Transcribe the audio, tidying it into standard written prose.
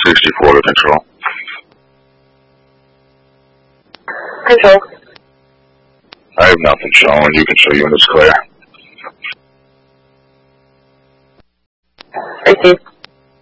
64 to control. Control. I have nothing showing. You can show units clear. Receive.